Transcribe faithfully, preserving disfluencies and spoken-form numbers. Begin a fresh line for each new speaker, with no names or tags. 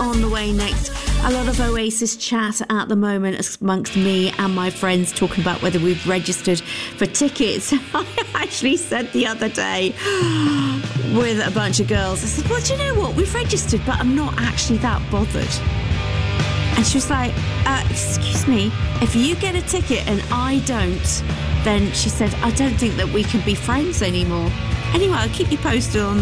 on the way next. A lot of Oasis chat at the moment amongst me and my friends talking about whether we've registered for tickets. I actually said the other day with a bunch of girls, I said, well, do you know what? We've registered, but I'm not actually that bothered. And she was like, uh, excuse me, if you get a ticket and I don't, then she said, I don't think that we can be friends anymore. Anyway, I'll keep you posted on that.